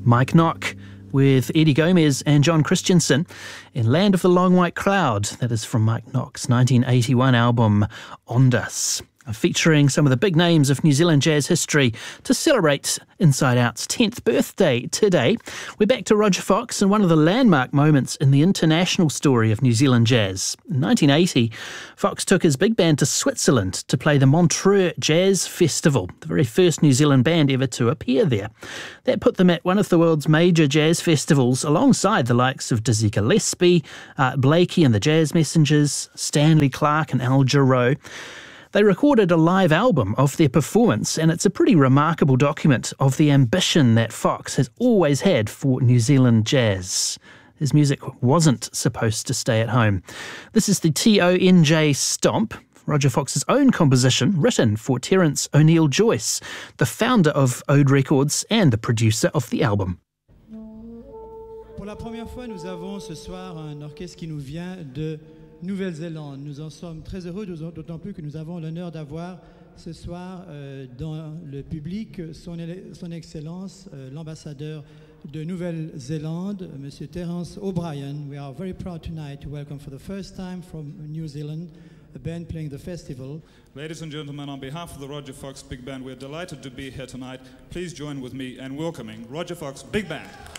Mike Nock with Eddie Gomez and John Christensen in Land of the Long White Cloud. That is from Mike Nock's 1981 album Ondas, featuring some of the big names of New Zealand jazz history to celebrate Inside Out's 10th birthday today. We're back to Roger Fox and one of the landmark moments in the international story of New Zealand jazz. In 1980, Fox took his big band to Switzerland to play the Montreux Jazz Festival, the very first New Zealand band ever to appear there. That put them at one of the world's major jazz festivals alongside the likes of Dizzy Gillespie, Art Blakey and the Jazz Messengers, Stanley Clarke and Al Jarreau. They recorded a live album of their performance, and it's a pretty remarkable document of the ambition that Fox has always had for New Zealand jazz. His music wasn't supposed to stay at home. This is the TONJ Stomp, Roger Fox's own composition, written for Terence O'Neill Joyce, the founder of Ode Records and the producer of the album. Pour la première fois, nous avons ce soir un orchestre qui nous vient de Nouvelle-Zélande. Nous en sommes très heureux, d'autant plus que nous avons l'honneur d'avoir ce soir dans le public son Excellence, l'ambassadeur de Nouvelle-Zélande, Monsieur Terence O'Brien. We are very proud tonight to welcome for the first time from New Zealand a band playing the festival. Ladies and gentlemen, on behalf of the Roger Fox Big Band, we're delighted to be here tonight. Please join with me in welcoming Roger Fox Big Band.